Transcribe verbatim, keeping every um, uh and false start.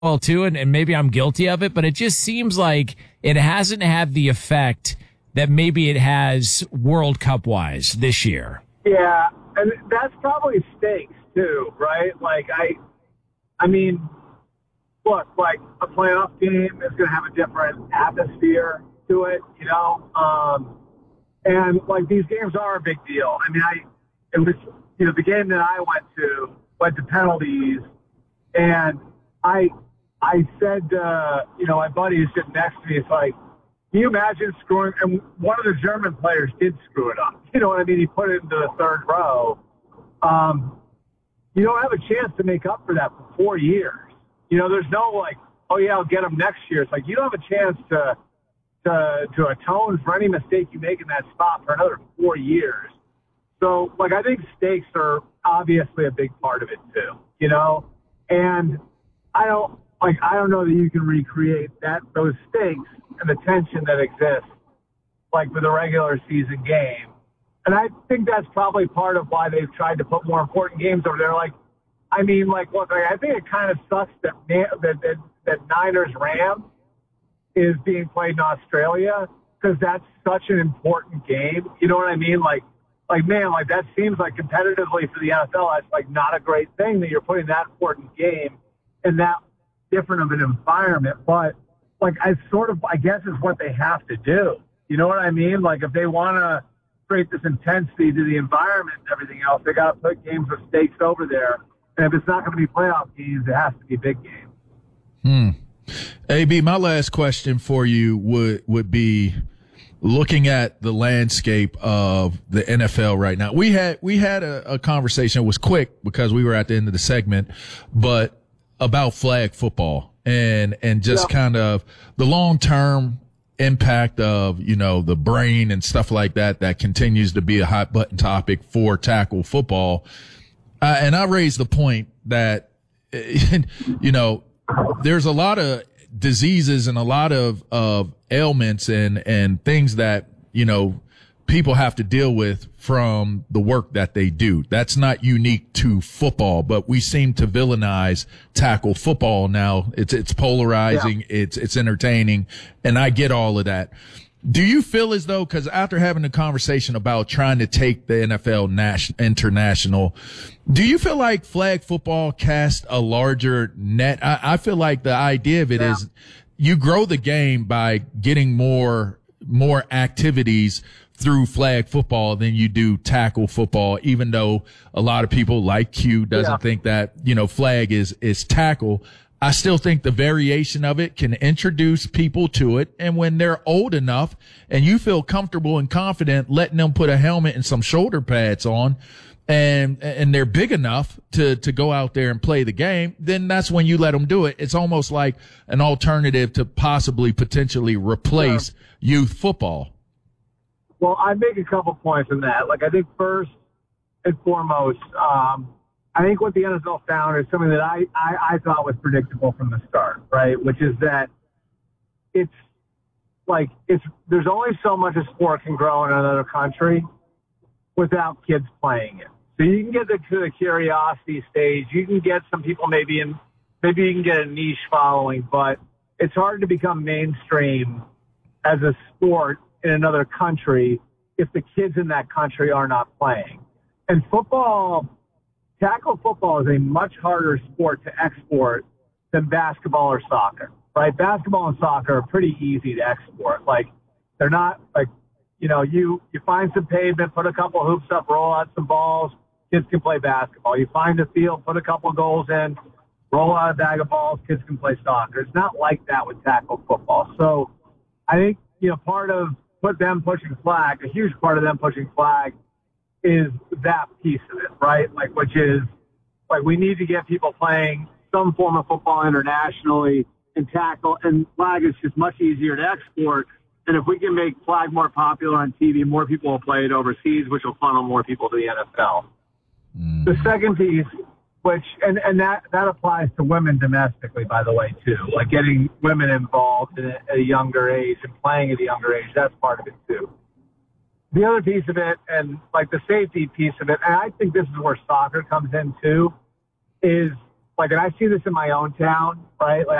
well too, and, and maybe I'm guilty of it, but it just seems like it hasn't had the effect that maybe it has World Cup wise this year. Yeah, and that's probably stakes too, right? Like I, I mean, look, like a playoff game is going to have a different atmosphere to it, you know. Um, and like these games are a big deal. I mean, I it was you know the game that I went to went to penalties, and I I said uh, you know my buddy who's sitting next to me, it's like, can you imagine screwing? And one of the German players did screw it up. You know what I mean? He put it into the third row. Um, you don't have a chance to make up for that for four years. You know, there's no like, oh yeah, I'll get him next year. It's like you don't have a chance to to to atone for any mistake you make in that spot for another four years. So, like, I think stakes are obviously a big part of it too. You know, and I don't like I don't know that you can recreate that those stakes and the tension that exists like with a regular season game. And I think that's probably part of why they've tried to put more important games over there. Like, I mean, like, look, I think it kind of sucks that that that, that Niners Rams is being played in Australia because that's such an important game. You know what I mean? Like, like man, like that seems like competitively for the N F L, that's like not a great thing that you're putting that important game in that different of an environment. But like, I sort of, I guess, is what they have to do. You know what I mean? Like, if they want to create this intensity to the environment and everything else, they got to put games with stakes over there. And if it's not going to be playoff games, it has to be big games. Hmm. A B, my last question for you would would be looking at the landscape of the N F L right now. We had we had a, a conversation. It was quick because we were at the end of the segment, but about flag football and and just yeah. kind of the long term impact of, you know, the brain and stuff like that that continues to be a hot button topic for tackle football. Uh, and I raised the point that, you know, there's a lot of diseases and a lot of, of ailments and, and things that, you know, people have to deal with from the work that they do. That's not unique to football, but we seem to villainize tackle football now. It's, it's polarizing. Yeah. It's, it's entertaining. And I get all of that. Do you feel as though, because after having a conversation about trying to take the N F L nas- international, do you feel like flag football cast a larger net? I, I feel like the idea of it yeah. is you grow the game by getting more, more activities through flag football than you do tackle football, even though a lot of people like Q doesn't yeah. think that, you know, flag is, is tackle. I still think the variation of it can introduce people to it. And when they're old enough and you feel comfortable and confident letting them put a helmet and some shoulder pads on and, and they're big enough to, to go out there and play the game, then that's when you let them do it. It's almost like an alternative to possibly potentially replace sure. youth football. Well, I make a couple points on that. Like, I think first and foremost, um, I think what the N F L found is something that I, I, I thought was predictable from the start, right? Which is that it's like, it's, there's only so much a sport can grow in another country without kids playing it. So you can get the, to the curiosity stage. You can get some people maybe in, maybe you can get a niche following, but it's hard to become mainstream as a sport in another country if the kids in that country are not playing. And football, tackle football is a much harder sport to export than basketball or soccer, right? Basketball and soccer are pretty easy to export. Like, they're not like, you know, you, you find some pavement, put a couple hoops up, roll out some balls, kids can play basketball. You find a field, put a couple goals in, roll out a bag of balls, kids can play soccer. It's not like that with tackle football. So I think, you know, part of put them pushing flag, a huge part of them pushing flag is that piece of it, right? Like, which is, like, we need to get people playing some form of football internationally and tackle, and flag is just much easier to export. And if we can make flag more popular on T V, more people will play it overseas, which will funnel more people to the N F L. Mm. The second piece, which, and, and that, that applies to women domestically, by the way, too. Like, getting women involved at a, at a younger age and playing at a younger age, that's part of it, too. The other piece of it, and like the safety piece of it, and I think this is where soccer comes in too, is Like, and I see this in my own town, right? Like,